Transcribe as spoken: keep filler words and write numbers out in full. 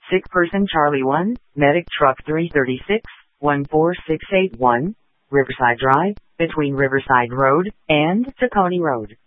Sick person Charlie one, medic truck three thirty-six, one four six eight one, Riverside Drive, between Riverside Road and Tacony Road.